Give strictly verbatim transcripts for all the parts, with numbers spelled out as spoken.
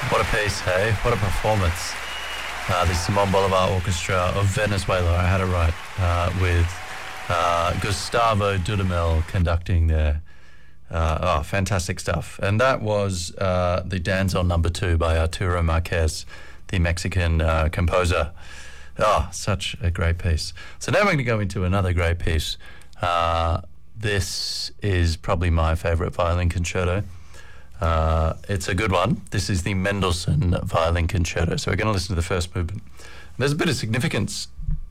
What a piece, hey? What a performance. Uh, the Simon Bolivar Orchestra of Venezuela, I had it right, uh, with uh, Gustavo Dudamel conducting there. Uh, oh, fantastic stuff. And that was uh, the Danzón number two by Arturo Marquez, the Mexican uh, composer. Oh, such a great piece. So now we're going to go into another great piece. Uh, this is probably my favorite violin concerto. Uh, it's a good one. This is the Mendelssohn Violin Concerto. So we're going to listen to the first movement. There's a bit of significance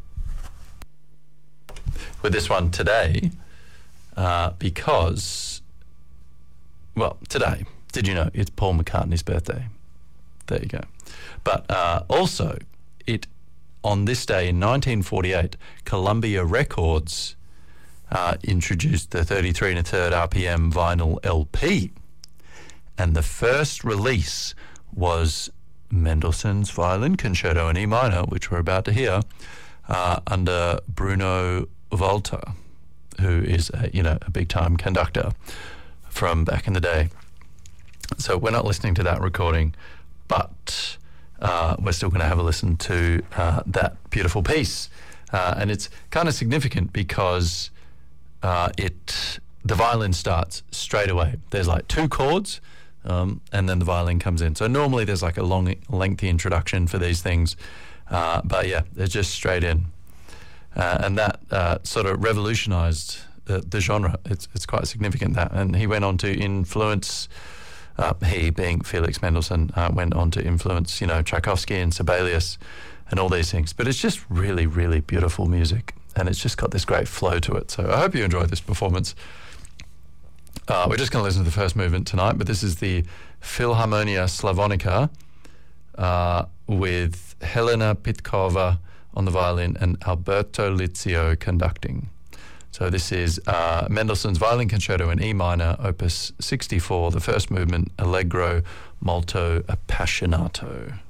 with this one today uh, because, well, today, did you know it's Paul McCartney's birthday? There you go. But uh, also, it on this day in nineteen forty-eight, Columbia Records uh, introduced the thirty-three and a third R P M vinyl L P. And the first release was Mendelssohn's Violin Concerto in E minor, which we're about to hear, uh, under Bruno Walter, who is a, you know, a big-time conductor from back in the day. So we're not listening to that recording, but uh, we're still going to have a listen to uh, that beautiful piece. Uh, and it's kind of significant because uh, it the violin starts straight away. There's like two chords, Um, and then the violin comes in. So normally there's like a long, lengthy introduction for these things. Uh, but yeah, they're just straight in. Uh, and that uh, sort of revolutionized uh, the genre. It's it's quite significant, that. And he went on to influence, uh, he being Felix Mendelssohn, uh, went on to influence, you know, Tchaikovsky and Sibelius and all these things. But it's just really, really beautiful music. And it's just got this great flow to it. So I hope you enjoyed this performance. Uh, we're just going to listen to the first movement tonight, but this is the Philharmonia Slavonica uh, with Helena Pitkova on the violin and Alberto Lizio conducting. So this is uh, Mendelssohn's Violin Concerto in E minor, opus sixty-four, the first movement, Allegro molto appassionato.